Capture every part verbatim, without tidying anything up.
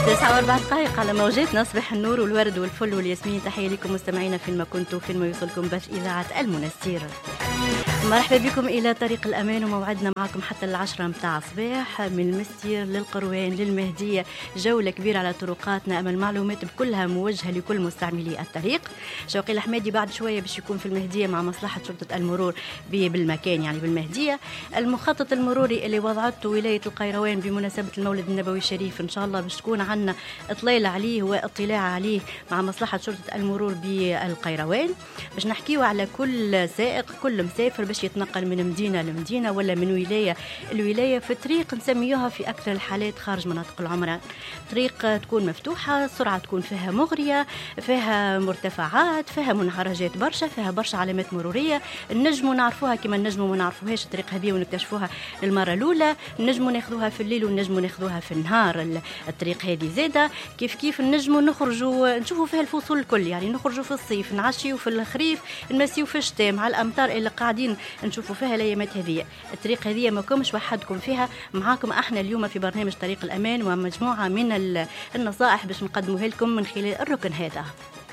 تسعة وأربع دقائق على موجاتنا. صباح النور والورد والفل والياسمين. تحية لكم مستمعينا فيما كنتوا فيما يوصلكم بث إذاعة المنستير. مرحبا بكم إلى طريق الأمان، وموعدنا معكم حتى العشرة متاع صباح من المستير للقروان للمهدية. جولة كبيرة على طرقاتنا، أما المعلومات بكلها موجهة لكل مستعملي الطريق. شوقي الحمادي بعد شوية باش يكون في المهدية مع مصلحة شرطة المرور بالمكان، يعني بالمهدية. المخطط المروري اللي وضعته ولاية القيروان بمناسبة المولد النبوي الشريف إن شاء الله باش تكون عنا إطلالة عليه واطلاع عليه مع مصلحة شرطة المرور بالقيروان، باش نحكيوا على كل سائق كل مسافر باش يتنقل من مدينة لمدينة ولا من ولاية الولاية في طريق نسميوها في أكثر الحالات خارج مناطق العمران. طريق تكون مفتوحة، السرعة تكون فيها مغرية، فيها مرتفعات، فيها منحرجات برشا، فيها برشا علامات مرورية. نجموا نعرفوها كما نجموا ما نعرفوهاش الطريق هذه ونكتشفوها للمرة الأولى، نجموا ناخذوها في الليل ونجموا ناخذوها في النهار. الطريق هذه زادة كيف كيف نجموا نخرجوا نشوفوا فيها الفصول الكل، يعني نخرجوا في الصيف، نعشيوا في الخريف، نمسيوا في الشتاء مع الأمطار اللي قاعدين نشوفوا فيها الايامات هذه. الطريق هذه ما كومش وحدكم فيها، معاكم احنا اليوم في برنامج طريق الامان ومجموعه من النصائح باش نقدموها لكم من خلال الركن هذا.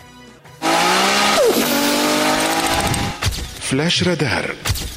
فلاش رادار.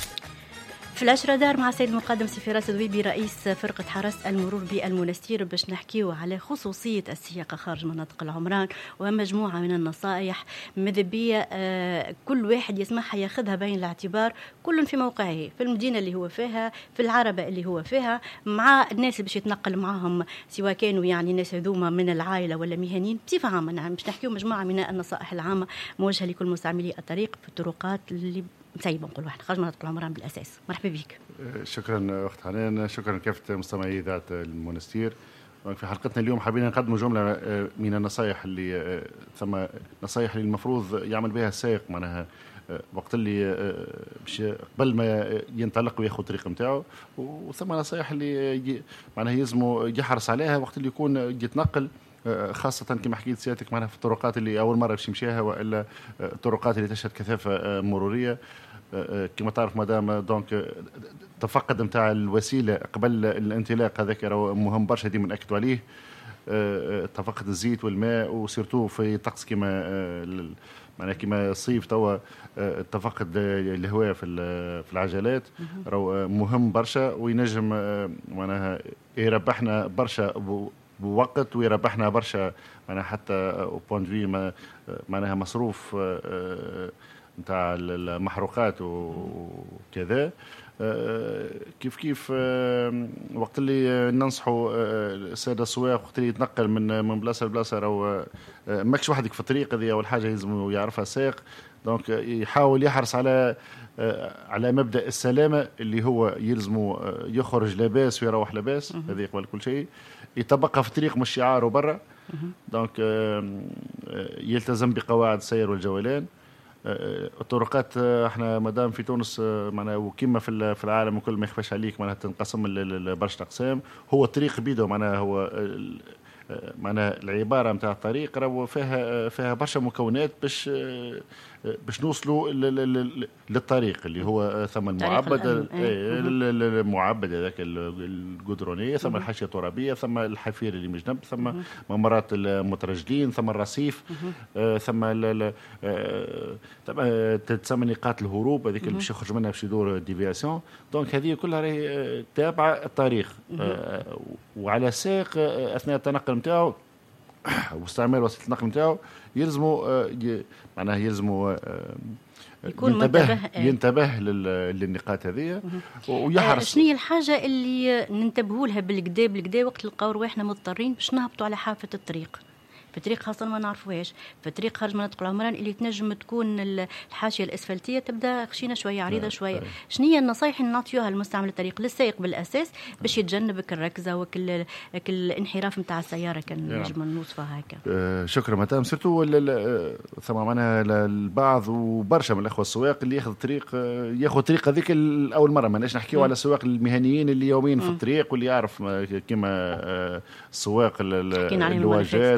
فلاش رادار مع السيد المقدم سي فراس ذويبي رئيس فرقة حراسة المرور بالمنستير باش نحكيو على خصوصية السياقة خارج مناطق العمران ومجموعة من النصائح مذبية آه كل واحد يسمعها ياخذها بعين الاعتبار، كل في موقعه في المدينة اللي هو فيها، في العربة اللي هو فيها، مع الناس اللي باش يتنقل معهم سواء كانوا يعني ناس هذوما من العائلة ولا مهنيين بصفة عامة. نعم باش نحكيو مجموعة من النصائح العامة موجهة لكل مستعملي الطريق في الطرقات اللي مسيبة نقول واحد خارج مناطق العمران بالأساس. مرحبا بك. شكرا أخت حنان، شكرا كافة مستمعي إذاعة المنستير. في حلقتنا اليوم حابين نقدم جملة من النصائح اللي ثم نصائح اللي المفروض يعمل بها السائق معناها وقت اللي قبل ما ينطلق وياخذ الطريق نتاعو، وثم نصائح اللي معناها يلزموا يحرص عليها وقت اللي يكون يتنقل، خاصة كما حكيت سيادتك معناها في الطرقات اللي أول مرة باش يمشيها وإلا الطرقات اللي تشهد كثافة مرورية. كما تعرف مدام دونك تفقد نتاع الوسيلة قبل الانطلاق هذاك مهم برشا، ديما نأكدوا عليه. تفقد الزيت والماء وسيرتو في طقس كما معناها كما الصيف توا تفقد الهواء في في العجلات راهو مهم برشا، وينجم معناها يربحنا برشا بوقت ويربحنا برشا معناها حتى بوان في معناها مصروف نتاع المحروقات وكذا. كيف كيف وقت اللي ننصحوا الساده السواق وقت اللي يتنقل من من بلاصه لبلاصه راهو ماكش وحدك في الطريق، هذه اول حاجه لازم يعرفها السائق. دونك يحاول يحرص على على مبدا السلامه اللي هو يلزمه يخرج لاباس ويروح لاباس، هذه قبل كل شيء. يتبقى في الطريق مش شعاره برا. دونك يلتزم بقواعد السير والجولان. الطرقات احنا مدام في تونس معناها وكما في في العالم وكل ما يخفاش عليك معناها تنقسم لبرشا اقسام. هو الطريق بيدو معناها هو معناها العباره نتاع الطريق راهو فيها فيها برشا مكونات باش باش نوصلوا للطريق اللي هو ثم المعبد المعبد هذاك الجدرونيه، ثم الحاشيه الترابيه، ثم الحفير اللي مجنب، ثم ممرات المترجلين، ثم الرصيف، ثم تسمى نقاط الهروب هذيك اللي باش يخرج منها باش يدور ديفياسيون. دونك هذه كلها راهي تابعه الطريق، وعلى السائق اثناء التنقل نتاعو واستعمال وسيله النقل نتاعو يلزموا معناها يلزموا يكون ينتبه منتبه ينتبه للنقاط هذه ويحرص. شنو هي الحاجه اللي ننتبهوا لها بالكدا بالكدا وقت نلقاو رواحنا مضطرين باش نهبطوا على حافه الطريق، في طريق خاصة ما نعرفوهاش، في طريق خارج مناطق العمران اللي تنجم تكون الحاشية الأسفلتية تبدأ خشينة شوية عريضة شوية. شنو هي النصائح اللي نعطيوها لمستعمل الطريق للسائق بالأساس باش يتجنب الركزة وكل الانحراف نتاع السيارة كان نجم نوصفها هكا؟ آه شكرا مدام. سيرتو ثم معنا البعض وبرشا من الأخوة السواق اللي ياخذ الطريق ياخذ الطريق هذيك أول مرة. ما ناش نحكيو على السواق المهنيين اللي يومين في الطريق واللي يعرف كما السواق الواجات والحافين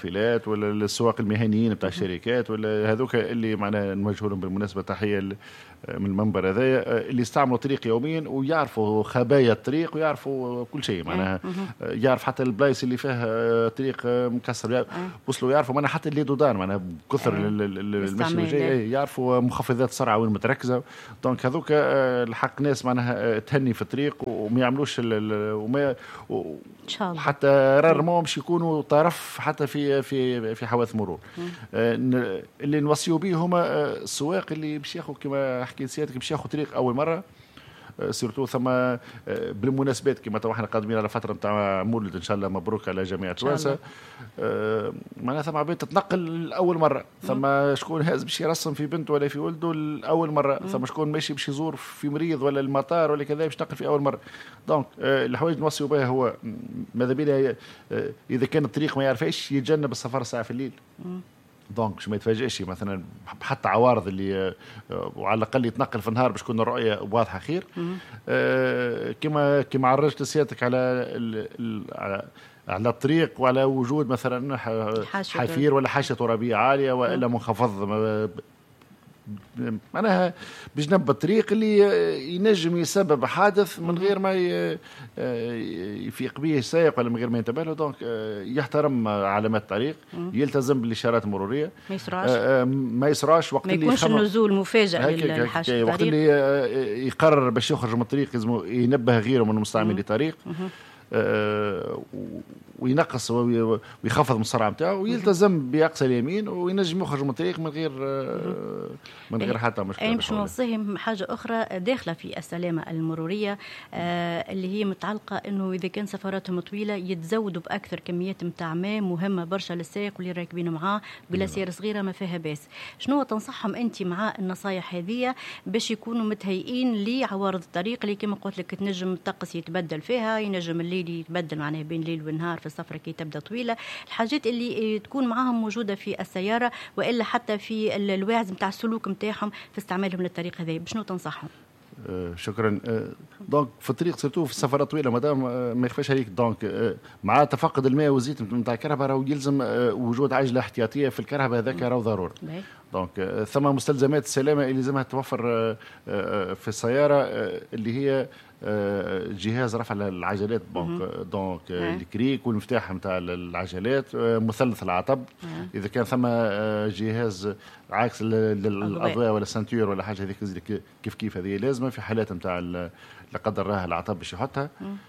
القافلات ولا السواق المهنيين بتاع الشركات ولا هذوك اللي معنا نوجه لهم بالمناسبة تحية من المنبر هذايا، اللي يستعملوا الطريق يوميا ويعرفوا خبايا الطريق ويعرفوا كل شيء معناها، يعرف حتى البلايص اللي فيها طريق مكسر وصلوا يعرفوا معناها حتى اللي دودان معناها بكثر المشي والجاي يعرفوا مخفضات السرعة وين متركزة. دونك هذوك الحق ناس معناها تهني في الطريق وما يعملوش وما حتى رارمون باش يكونوا طرف حتى في في في حوادث مرور. اللي نوصيوا به هما السواق اللي باش ياخذ كما حكيت سيادتك باش ياخذ طريق اول مره، سيرتو ثم بالمناسبات كما تو احنا قادمين على فتره نتاع مولد ان شاء الله، مبروك على جميع توانسه. معناها ثم عباد تتنقل لاول مره، ثم شكون هاز باش يرسم في بنته ولا في ولده لاول مره، ثم شكون ماشي باش يزور في مريض ولا المطار ولا كذا باش ينقل في اول مره. دونك الحوايج نوصيوا بها هو ماذا بينا اذا كان الطريق ما يعرفش يتجنب السفر الساعه في الليل. دونك باش ما يتفاجئش مثلا حتى عوارض اللي وعلى الاقل يتنقل في النهار باش تكون الرؤيه واضحه خير. آه كما كما عرجت سيادتك على ال ال على على الطريق وعلى وجود مثلا حفير ولا حاشيه ترابيه عاليه والا منخفض معناها بجنب الطريق اللي ينجم يسبب حادث من غير ما يفيق به السائق ولا من غير ما ينتبه له. دونك يحترم علامات الطريق، يلتزم بالاشارات المروريه، ما يسراش ما يسراش وقت ما اللي يكونش النزول مفاجئ للحاشيه، وقت اللي يقرر باش يخرج من الطريق لازم ينبه غيره من المستعمل للطريق أه وينقص ويخفض من السرعه نتاعو ويلتزم باقصى اليمين وينجم يخرج من الطريق من غير أه من غير حتى مشكله. يعني باش نوصيهم حاجه اخرى داخله في السلامه المروريه أه اللي هي متعلقه انه اذا كان سفراتهم طويله يتزودوا باكثر كميات نتاع ماء مهمه برشا للسائق واللي راكبين معاه، بلاسير صغيره ما فيها باس. شنو تنصحهم انت مع النصائح هذه باش يكونوا متهيئين لعوارض الطريق اللي كما قلت لك تنجم الطقس يتبدل فيها، ينجم الليل يتبدل معناها بين الليل والنهار في السفرة كي تبدأ طويلة، الحاجات اللي تكون معاهم موجودة في السيارة وإلا حتى في الواعظ متاع السلوك متاعهم في استعمالهم للطريق هذا، بشنو تنصحهم؟ آه شكرا. آه دونك في الطريق سيرتو في السفرات طويله مادام آه ما يخفاش عليك، دونك آه مع تفقد الماء والزيت نتاع الكهرباء راهو يلزم آه وجود عجله احتياطيه في الكهرباء، هذاك راهو ضروري. دونك آه ثم مستلزمات السلامه اللي لازمها توفر آه آه في السياره آه اللي هي آه جهاز رفع العجلات، دونك دونك آه الكريك والمفتاح نتاع العجلات، آه مثلث العطب، اذا كان ثم آه جهاز عكس للاضواء ولا سنتور ولا حاجه هذيك كيف كيف هذه لازمه في حالات نتاع لا قدر الله العطب باش يحطها.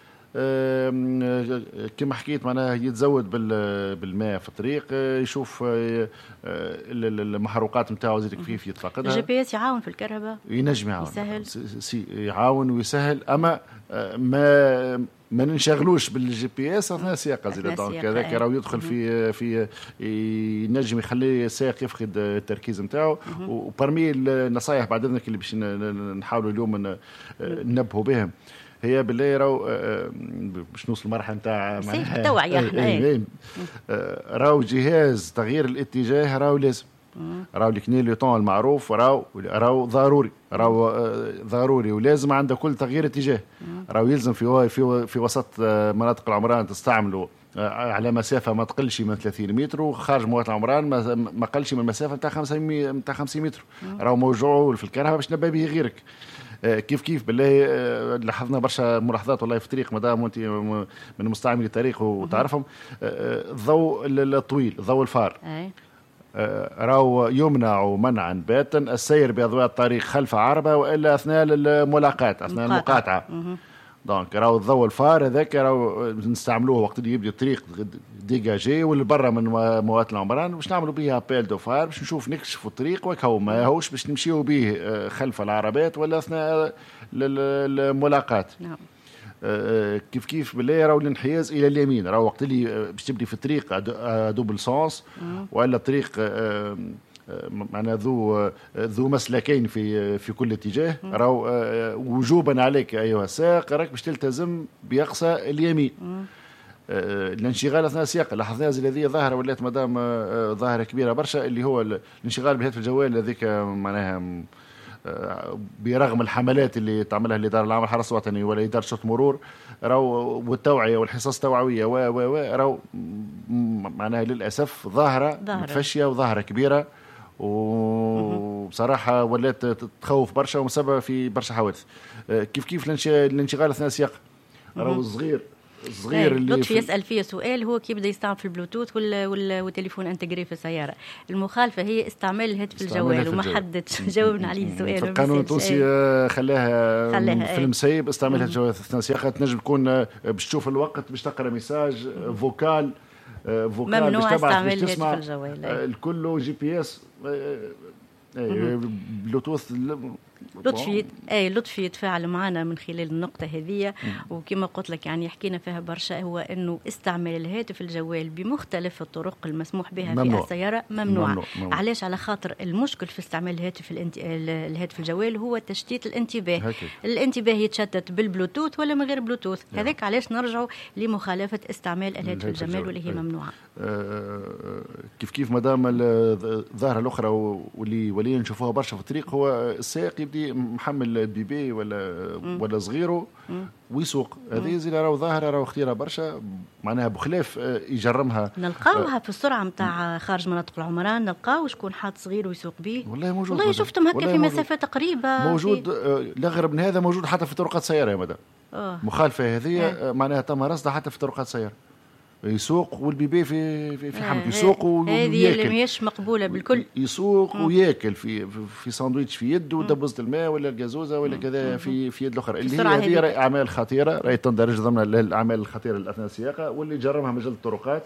كما حكيت معناها يتزود بالماء في الطريق، يشوف المحروقات نتاعو زيد كيف يتفقدها. الجي بي اس يعاون في الكهرباء، ينجم يعاون يسهل يعاون ويسهل، اما ما ما ننشغلوش بالجي بي اس اثناء السياقه زيد. دونك هذاك راهو يدخل في في ينجم يخلي السائق يفقد التركيز نتاعو. وبرمي النصائح بعد اذنك اللي باش نحاولوا اليوم ننبهوا بهم هي بالله راهو باش نوصل المرحله نتاع التوعيه احنا راهو جهاز تغيير الاتجاه راهو لازم، راهو الكني لو طون المعروف راهو راهو ضروري، راهو ضروري ولازم عند كل تغيير اتجاه راهو يلزم في في في وسط مناطق العمران تستعملوا على مسافه ما تقلش من ثلاثين متر، وخارج مواد العمران ما قلش من مسافه نتاع خمسين متر، راهو موجود في الكهرباء باش نبه به غيرك. كيف كيف بالله لاحظنا برشا ملاحظات والله في الطريق مادام انت من مستعملي الطريق وتعرفهم، الضوء الطويل ضوء الفار راهو يمنع منعا باتا السير باضواء الطريق خلف عربه والا اثناء الملاقاة اثناء المقاطعه. دونك راهو الضوء الفار هذاك راهو نستعملوه وقت اللي يبدا الطريق ديجاجي واللي برا من مواد العمران باش نعملوا به ابيل دو فار باش نشوف نكشفوا الطريق وكهو ما هوش باش نمشيو به خلف العربات ولا اثناء الملاقاة. نعم. كيف كيف بالله راهو الانحياز الى اليمين، راهو وقت اللي باش تبدي في الطريق دوبل سونس ولا الطريق معنا ذو ذو مسلكين في في كل اتجاه، راهو وجوبا عليك ايها السائق راك باش تلتزم باقصى اليمين. الانشغال اثناء السياقه لاحظناها هذه ظاهره ولات مدام ظاهره كبيره برشا، اللي هو الانشغال بهاتف الجوال هذيك معناها برغم الحملات اللي تعملها الإدارة العامة للحرس الوطني ولا إدارة شرطة مرور راهو والتوعية والحصص التوعوية و و و راهو معناها للأسف ظاهرة متفشية وظاهرة كبيرة، وبصراحة ولات تخوف برشا ومسببة في برشا حوادث. كيف كيف الانشغال أثناء السياقة راهو الصغير الصغير اللي لطفي يسأل فيه سؤال، هو كيف بدا يستعمل في البلوتوث ولا ولا والتليفون انتجري في السيارة. المخالفة هي استعمال الهاتف الجوال، وما حدش جاوبنا عليه سؤال. القانون التونسي خلاها, خلاها فيلم سيب استعمال الهاتف الجوال أثناء السياقة. تنجم تكون باش تشوف الوقت، باش تقرا ميساج فوكال فوكال ممنوع استعمال الهاتف الجوال الكل جي بي اس بلوتوث. لطفي اي لطفي يتفاعل معنا من خلال النقطه هذه، وكما قلت لك يعني حكينا فيها برشا، هو انه استعمال الهاتف الجوال بمختلف الطرق المسموح بها ممنوع. في السياره ممنوع, ممنوع. ممنوع. علاش؟ على خاطر المشكل في استعمال الهاتف الانت... الهاتف الجوال هو تشتيت الانتباه. هكي. الانتباه يتشتت بالبلوتوث ولا من غير بلوتوث. يعني. هذاك علاش نرجعوا لمخالفه استعمال الهاتف الجوال واللي هي ممنوعه. آه كيف كيف مدام الظاهره الاخرى واللي ولي نشوفوها برشا في الطريق، هو السائق يبدي محمل بيبي ولا مم. ولا صغيره مم. ويسوق. هذه زي راهو ظاهره راهو خطيره برشا، معناها بخلاف يجرمها. نلقاوها في السرعه نتاع خارج مناطق العمران، نلقاو شكون حاط صغير ويسوق به. والله موجود، والله شفتهم هكا في مسافات قريبه موجود. لا غير من هذا موجود حتى في طرقات سياره يا مدام. أوه. مخالفه هذه أه. معناها تم رصدها حتى في طرقات سياره، يسوق والبيبي في في, في حمل يسوق وياكل. هذه اللي ماهيش مقبوله بالكل. يسوق مم. وياكل في في ساندويتش في يده ودبزة الماء ولا الجازوزه ولا كذا في في يد الاخرى، اللي هي هذه اعمال خطيره راهي تندرج ضمن الاعمال الخطيره اثناء السياقه، واللي جرمها مجله الطرقات.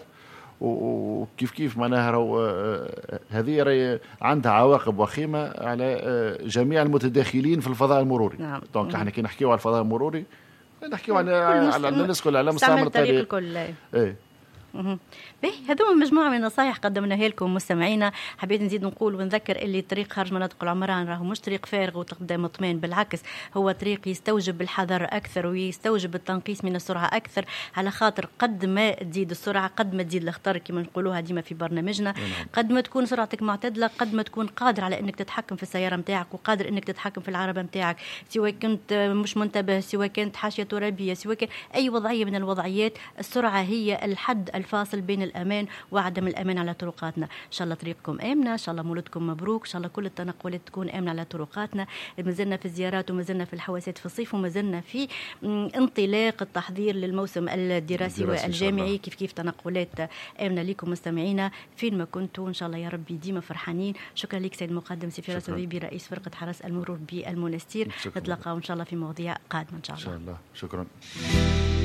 وكيف كيف معناها راهو هذه راهي عندها عواقب وخيمه على جميع المتداخلين في الفضاء المروري. نعم. دونك احنا كي نحكيو على الفضاء المروري نحكيو على على الناس كلها، على مستعمل الطريق الكل. ايه باهي هذوما مجموعة من النصائح قدمناها لكم مستمعينا. حبيت نزيد نقول ونذكر اللي طريق خارج مناطق العمران راهو مش طريق فارغ وتقدم مطمئن، بالعكس هو طريق يستوجب الحذر أكثر ويستوجب التنقيس من السرعة أكثر، على خاطر قد ما تزيد السرعة قد ما تزيد الخطر كما نقولوها ديما في برنامجنا. قد ما تكون سرعتك معتدلة قد ما تكون قادر على أنك تتحكم في السيارة متاعك وقادر أنك تتحكم في العربة متاعك، سواء كنت مش منتبه، سواء كانت حاشية ترابية، سواء كان أي وضعية من الوضعيات. السرعة هي الحد الفاصل بين الأمان وعدم الأمان على طرقاتنا. إن شاء الله طريقكم آمنة، إن شاء الله مولدكم مبروك، إن شاء الله كل التنقلات تكون آمنة على طرقاتنا. مازلنا في الزيارات ومازلنا في الحواسات في الصيف ومازلنا في انطلاق التحضير للموسم الدراسي والجامعي. كيف كيف تنقلات آمنة لكم مستمعينا فين ما كنتوا، إن شاء الله يا ربي ديما فرحانين. شكرا لك سيد المقدم سي فراس الذبيبي رئيس فرقة حرس المرور بالمنستير. نتلاقاو إن شاء الله في مواضيع قادمة إن شاء الله. إن شاء الله. شكرا.